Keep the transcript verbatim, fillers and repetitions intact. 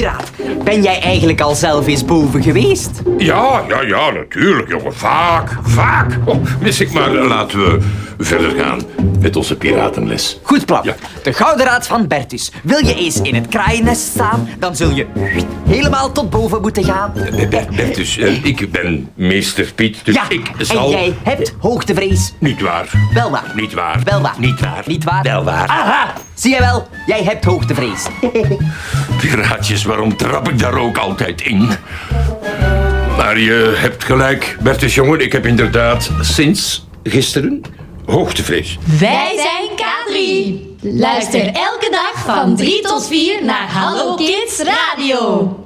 piraat, ben jij eigenlijk al zelf eens boven geweest? Ja, ja, ja, natuurlijk, jongen. Vaak, vaak. Oh, mis ik maar. Laten we verder gaan met onze piratenles. Goed plan. Ja. De Gouden Raad van Bertus. Wil je eens in het kraaiennest staan, dan zul je helemaal tot boven moeten gaan. Bertus, uh, ik ben meester Piet, dus Ja, ik zal... en jij hebt hoogtevrees. Niet waar. Wel waar. Niet waar. Wel waar. Niet waar. Niet waar. Wel waar. Aha, zie je wel, jij hebt hoogtevrees. Piraatjes, waarom trap ik daar ook altijd in? Maar je hebt gelijk, Bertus, jongen. Ik heb inderdaad sinds gisteren hoogtevrees. Wij zijn K drie. Luister elke dag van drie tot vier naar Hallo Kids Radio.